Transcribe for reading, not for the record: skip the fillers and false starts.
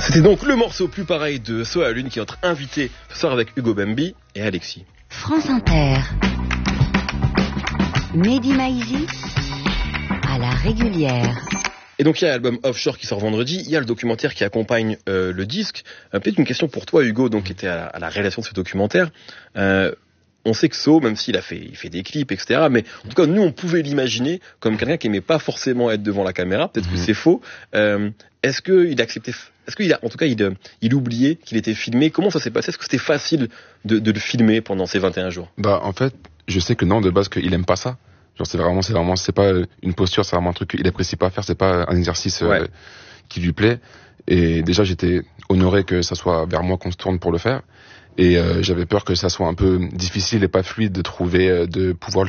C'était donc le morceau plus pareil de So à la Lune qui est notre invité ce soir avec Hugo Bembi et Alexis. France Inter. Mehdi Maizi à la régulière. Et donc il y a l'album Offshore qui sort vendredi, il y a le documentaire qui accompagne le disque. Peut-être une question pour toi Hugo, donc qui était à la réalisation de ce documentaire. On sait que So, même il fait des clips, etc. Mais en tout cas, nous, on pouvait l'imaginer comme quelqu'un qui aimait pas forcément être devant la caméra. Peut-être que c'est faux. Est-ce qu'il acceptait, en tout cas, il oubliait qu'il était filmé? Comment ça s'est passé? Est-ce que c'était facile de le filmer pendant ces 21 jours? En fait, je sais que non, de base, qu'il aime pas ça. Genre, c'est pas une posture, c'est vraiment un truc qu'il apprécie pas faire, c'est pas un exercice qui lui plaît. Et déjà, j'étais honoré que ça soit vers moi qu'on se tourne pour le faire. Et j'avais peur que ça soit un peu difficile et pas fluide de pouvoir